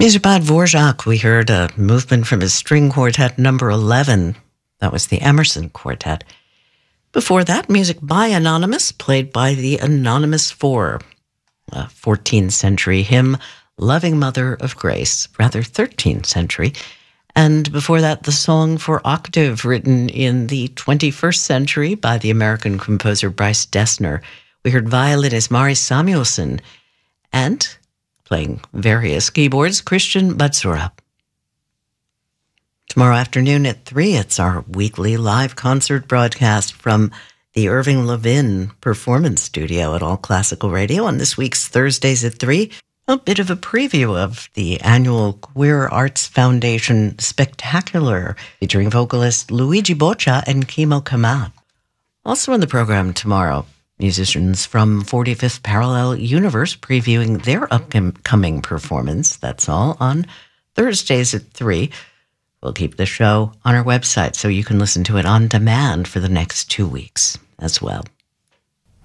Music by Dvorak. We heard a movement from his string quartet number 11. That was the Emerson Quartet. Before that, music by Anonymous, played by the Anonymous Four. A 14th century hymn, Loving Mother of Grace, rather 13th century. And before that, the song for octave, written in the 21st century by the American composer Bryce Dessner. We heard violinist Mari Samuelson and, playing various keyboards, Christian Batsura. Tomorrow afternoon at 3, it's our weekly live concert broadcast from the Irving Levin Performance Studio at All Classical Radio. On this week's Thursdays at 3, a bit of a preview of the annual Queer Arts Foundation Spectacular, featuring vocalist Luigi Boccia and Kimo Kamat. Also on the program tomorrow, musicians from 45th Parallel Universe previewing their upcoming performance. That's all on Thursdays at 3. We'll keep the show on our website so you can listen to it on demand for the next 2 weeks as well.